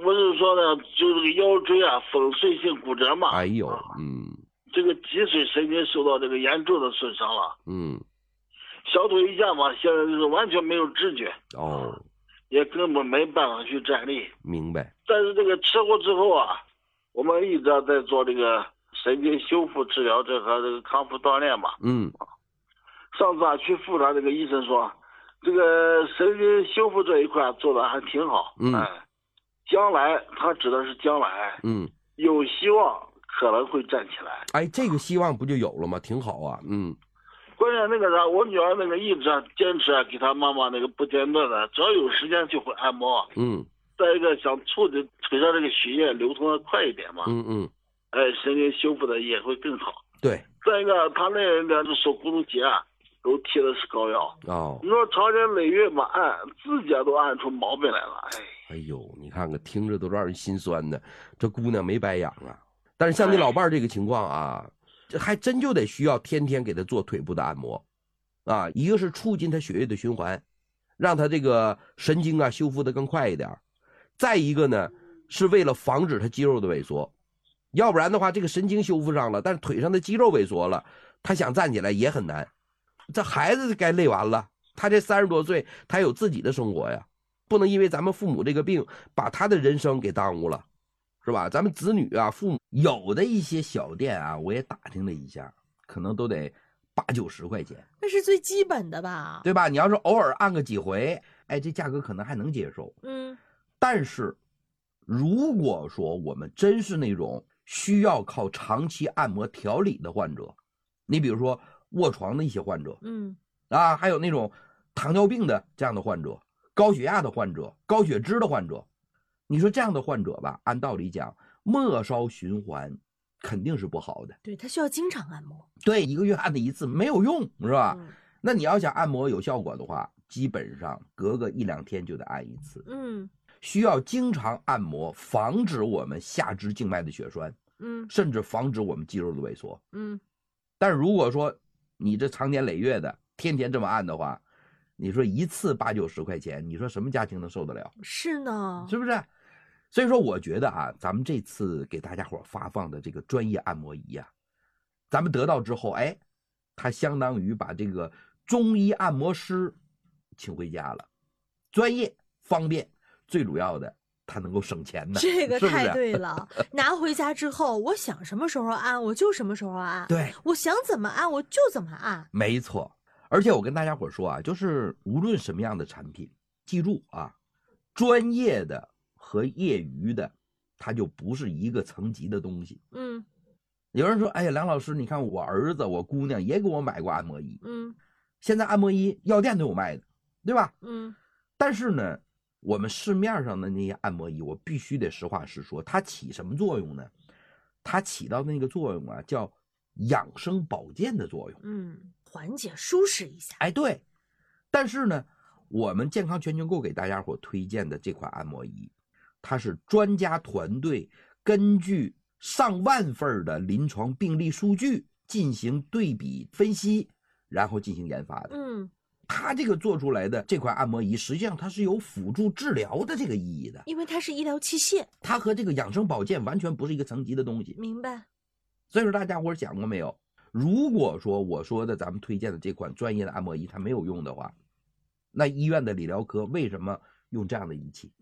不是说呢，就这个腰椎啊粉碎性骨折嘛。 哎呦， 这个脊髓神经受到这个严重的损伤了。小腿一下嘛，现在就是完全没有知觉。也根本没办法去站立。 明白。 但是这个车祸之后啊，我们一直在做这个神经修复治疗这和这个康复锻炼嘛。上次啊去复查，这个医生说，这个神经修复这一块做的还挺好。将来他指的是将来。有希望可能会站起来。 哎，这个希望不就有了吗？挺好啊。 关键那个啥，我女儿那个一直坚持给她妈妈那个不间断的，只要有时间就会按摩。再一个想促进腿上这个血液流通的快一点嘛。神经修复的也会更好。 对。 再一个，她那两只手骨头节啊，都贴的是膏药。你说长年累月嘛按，自己都按出毛病来了。 哎呦，你看看，听着都让人心酸的。这姑娘没白养啊。但是像你老伴儿这个情况啊。这还真就得需要天天给他做腿部的按摩，啊，一个是促进他血液的循环，让他这个神经啊修复得更快一点；再一个呢，是为了防止他肌肉的萎缩，要不然的话，这个神经修复上了，但是腿上的肌肉萎缩了，他想站起来也很难。这孩子该累完了，他这30多岁，他有自己的生活呀，不能因为咱们父母这个病，把他的人生给耽误了。是吧？咱们子女啊，父母有的一些小店啊，我也打听了一下，可能都得80、90块钱， 那是最基本的吧？ 对吧？你要是偶尔按个几回，哎，这价格可能还能接受。但是如果说我们真是那种需要靠长期按摩调理的患者，你比如说卧床的一些患者，还有那种糖尿病的这样的患者，高血压的患者，高血脂的患者。你说这样的患者吧，按道理讲，末梢循环肯定是不好的。 对，他需要经常按摩。 对，1个月按1次没有用，是吧？那你要想按摩有效果的话，基本上隔个1、2天就得按1次。需要经常按摩，防止我们下肢静脉的血栓。甚至防止我们肌肉的萎缩。但是如果说你这长年累月的天天这么按的话，你说1次80、90块钱，你说什么家庭能受得了？ 是呢， 是不是？所以说我觉得啊，咱们这次给大家伙发放的这个专业按摩仪啊，咱们得到之后，哎，它相当于把这个中医按摩师请回家了，专业方便，最主要的它能够省钱的。 这个太对了。拿回家之后，我想什么时候按我就什么时候按， 对， 我想怎么按我就怎么按。 没错。而且我跟大家伙说啊，就是无论什么样的产品，记住啊，专业的和业余的，它就不是一个层级的东西。有人说，哎呀，梁老师，你看我儿子、我姑娘也给我买过按摩仪。现在按摩仪药店都有卖的，对吧？但是呢，我们市面上的那些按摩仪，我必须得实话实说，它起什么作用呢？它起到那个作用啊，叫养生保健的作用。 缓解舒适一下。 哎，对。但是呢，我们健康全球购给大家伙推荐的这款按摩仪，它是专家团队根据上万份的临床病例数据进行对比分析，然后进行研发的。它这个做出来的这款按摩仪，实际上它是有辅助治疗的这个意义的， 因为它是医疗器械， 它和这个养生保健完全不是一个层级的东西。 明白。 所以说大家伙想过没有，如果说我说的咱们推荐的这款专业的按摩仪它没有用的话，那医院的理疗科为什么用这样的仪器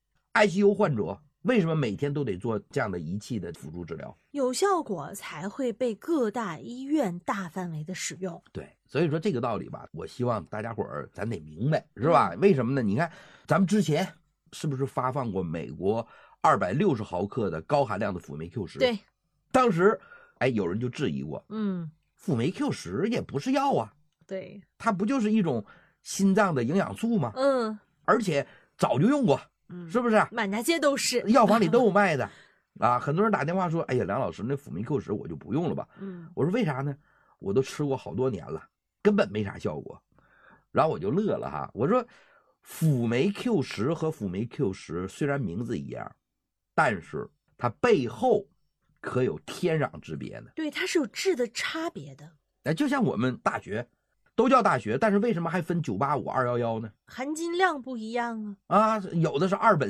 ？ICU 患者为什么每天都得做这样的仪器的辅助治疗？ 有效果才会被各大医院大范围的使用。 对，所以说这个道理吧，我希望大家伙儿咱得明白，是吧？为什么呢？你看咱们之前是不是发放过美国260毫克的高含量的辅酶 Q10？ 对， 当时哎有人就质疑过，辅酶 Q10 也不是药啊， 对， 它不就是一种心脏的营养素吗？而且早就用过，是不是？ 满大街都是， 药房里都有卖的啊。很多人打电话说，哎呀，梁老师，那辅酶 Q10我就不用了吧。我说为啥呢？我都吃过好多年了，根本没啥效果。然后我就乐了哈，我说辅酶 Q10和辅酶 Q10虽然名字一样，但是它背后可有天壤之别呢。 对，它是有质的差别的。 哎，就像我们大学都叫大学，但是为什么还分985、211呢？ 含金量不一样啊。 有的是2本